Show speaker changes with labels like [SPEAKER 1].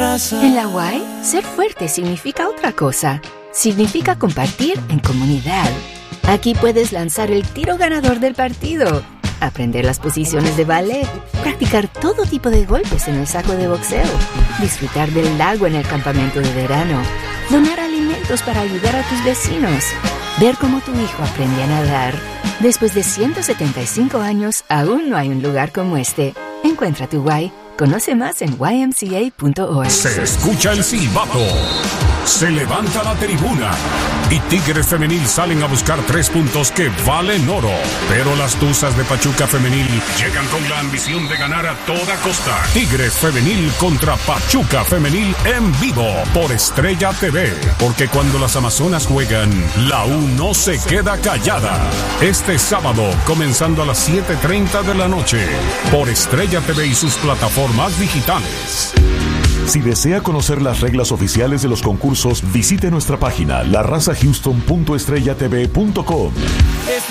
[SPEAKER 1] raza.
[SPEAKER 2] En la UAI, ser fuerte significa otra cosa. Significa compartir en comunidad. Aquí puedes lanzar el tiro ganador del partido, aprender las posiciones de ballet, practicar todo tipo de golpes en el saco de boxeo, disfrutar del lago en el campamento de verano, donar alimentos para ayudar a tus vecinos, ver cómo tu hijo aprende a nadar. Después de 175 años, aún no hay un lugar como este. Encuentra tu Y. Conoce más en ymca.org.
[SPEAKER 3] Se escucha el silbato. Se levanta la tribuna y Tigres Femenil salen a buscar 3 puntos que valen oro. Pero las Tuzas de Pachuca Femenil llegan con la ambición de ganar a toda costa. Tigres Femenil contra Pachuca Femenil en vivo por Estrella TV. Porque cuando las Amazonas juegan, la U no se queda callada. Este sábado, comenzando a las 7:30 de la noche, por Estrella TV y sus plataformas digitales.
[SPEAKER 4] Si desea conocer las reglas oficiales de los concursos, visite nuestra página larrazahouston.estrellatv.com.